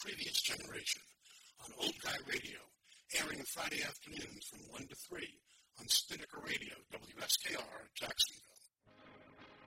previous generation on Old Guy Radio, airing Friday afternoons from 1 to 3 on Spinnaker Radio, WSKR, Jackson,